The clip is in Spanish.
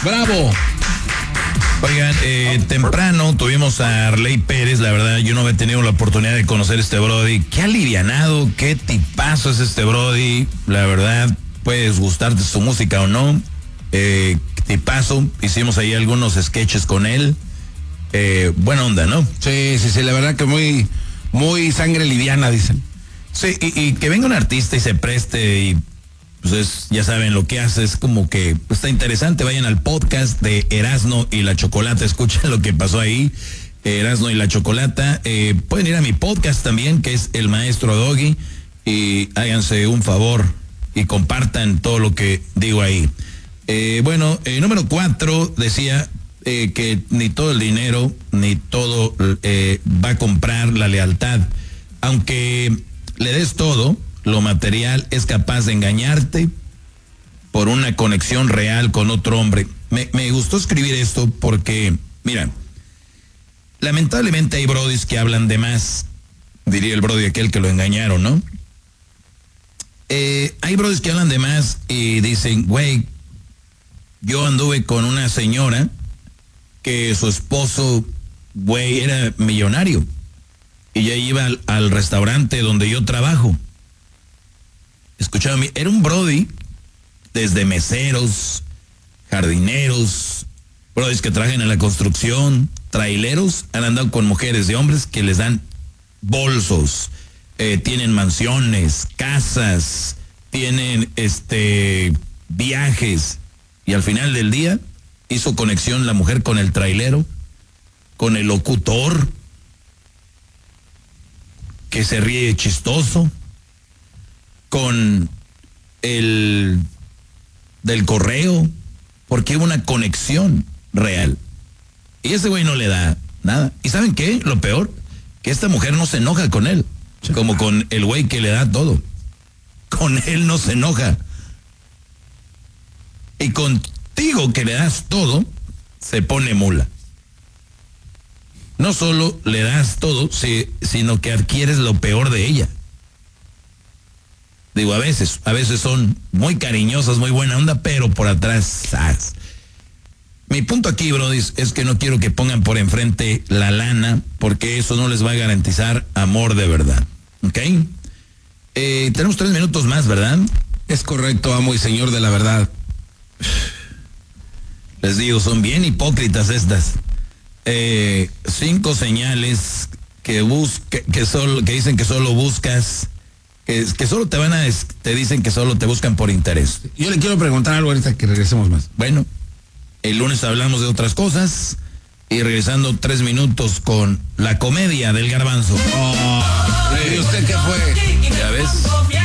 ¡Bravo! Oigan, temprano tuvimos a Arley Pérez, la verdad yo no había tenido la oportunidad de conocer este brody. Qué alivianado, qué tipazo es este brody, la verdad, puedes gustarte su música o no, tipazo, hicimos ahí algunos sketches con él, buena onda, ¿no? Sí, la verdad que muy sangre liviana, dicen. Sí, y que venga un artista y se preste y pues ya saben lo que hace, es como que está interesante. Vayan al podcast de Erasno y la Chocolata, escuchen lo que pasó ahí, Erasno y la Chocolata. Pueden ir a mi podcast también, que es El Maestro Doggy, y háganse un favor y compartan todo lo que digo ahí. Número 4 decía que ni todo el dinero ni todo va a comprar la lealtad. Aunque le des todo, lo material es capaz de engañarte por una conexión real con otro hombre. Me gustó escribir esto porque, mira, lamentablemente hay brodis que hablan de más, diría el brody aquel que lo engañaron, ¿no? Hay brodis que hablan de más y dicen, güey, yo anduve con una señora que su esposo, güey, era millonario y ya iba al restaurante donde yo trabajo. Escuchame, era un brody desde meseros, jardineros, brodis que trabajan en la construcción, traileros, han andado con mujeres de hombres que les dan bolsos, tienen mansiones, casas, tienen viajes, y al final del día hizo conexión la mujer con el trailero, con el locutor, que se ríe chistoso, con el del correo, porque hubo una conexión real. Y ese güey no le da nada. ¿Y saben qué? Lo peor, que esta mujer no se enoja con él, como con el güey que le da todo. Con él no se enoja. Y contigo que le das todo, se pone mula. No solo le das todo, sino que adquieres lo peor de ella. Digo, a veces son muy cariñosas, muy buena onda, pero por atrás, ¡zas! Mi punto aquí, brody, es que no quiero que pongan por enfrente la lana, porque eso no les va a garantizar amor de verdad, ¿ok? Tenemos 3 minutos más, ¿verdad? Es correcto, amo y señor de la verdad. Les digo, son bien hipócritas estas. 5 señales que dicen que solo buscas, que solo te dicen que solo te buscan por interés. Yo le quiero preguntar algo ahorita que regresemos más. Bueno, el lunes hablamos de otras cosas y regresando 3 minutos con la comedia del garbanzo. ¿Y usted qué fue? ¿Ya ves?